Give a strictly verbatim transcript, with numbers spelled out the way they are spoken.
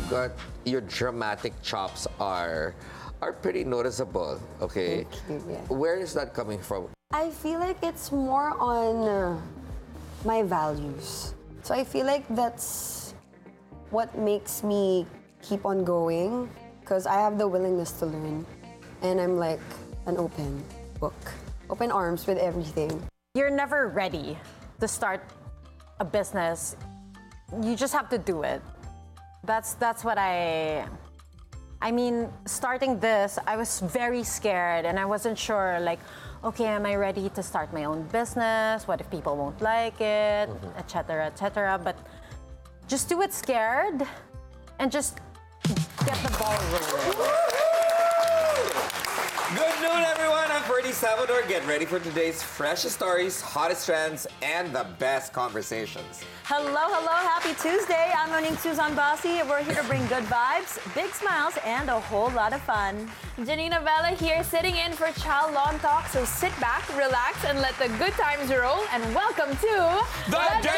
got your dramatic chops are are pretty noticeable. Okay, Thank you, yeah. where is that coming from? I feel like it's more on uh, my values. So I feel like that's what makes me keep on going, because I have the willingness to learn, and I'm like an open book, open arms with everything. You're never ready to start a business. You just have to do it. That's that's what I I mean, starting this, I was very scared and I wasn't sure, like, okay, am I ready to start my own business? What if people won't like it, Mm-hmm. et cetera, et cetera. But just do it scared and just get the ball rolling. Good noon, everyone. I'm Ferdy Salvador. Get ready for today's freshest stories, hottest trends, and the best conversations. Hello, hello, happy Tuesday. I'm Monique Susan Bossy. We're here to bring good vibes, big smiles, and a whole lot of fun. Janina Vela here, sitting in for Chow Lawn Talk. So sit back, relax, and let the good times roll. And welcome to The,